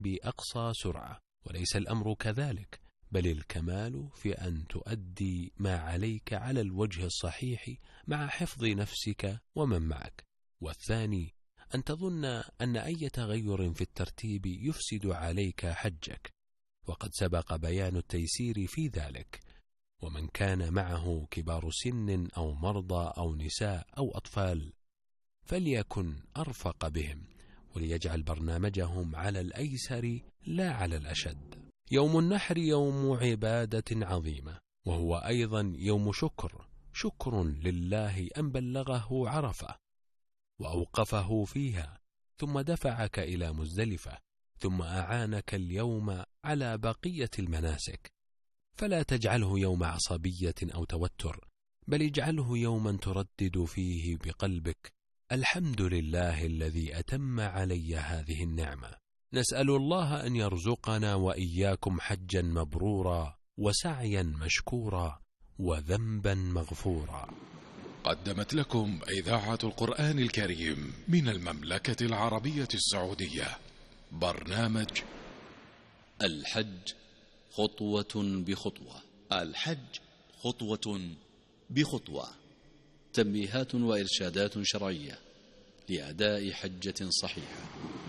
بأقصى سرعة، وليس الأمر كذلك، بل الكمال في أن تؤدي ما عليك على الوجه الصحيح مع حفظ نفسك ومن معك. والثاني أن تظن أن أي تغير في الترتيب يفسد عليك حجك، وقد سبق بيان التيسير في ذلك. ومن كان معه كبار سن أو مرضى أو نساء أو أطفال فليكن أرفق بهم، وليجعل برنامجهم على الأيسر لا على الأشد. يوم النحر يوم عبادة عظيمة، وهو أيضا يوم شكر لله أن بلغه عرفة وأوقفه فيها، ثم دفعك إلى مزدلفة، ثم أعانك اليوم على بقية المناسك. فلا تجعله يوم عصبية أو توتر، بل اجعله يوما تردد فيه بقلبك: الحمد لله الذي أتم علي هذه النعمة. نسأل الله أن يرزقنا وإياكم حجا مبرورا وسعيا مشكورا وذنبا مغفورا. قدمت لكم إذاعة القرآن الكريم من المملكة العربية السعودية برنامج الحج خطوة بخطوة. الحج خطوة بخطوة، تنبيهات وإرشادات شرعية لأداء حجة صحيحة.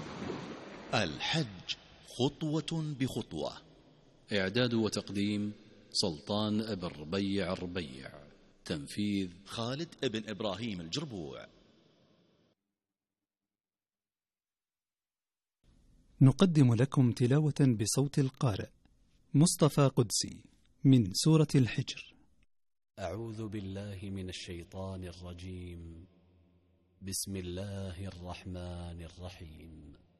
الحج خطوة بخطوة، إعداد وتقديم سلطان بن ربيع الربيع، تنفيذ خالد بن إبراهيم الجربوع. نقدم لكم تلاوة بصوت القارئ مصطفى قدسي من سورة الحجر. أعوذ بالله من الشيطان الرجيم. بسم الله الرحمن الرحيم.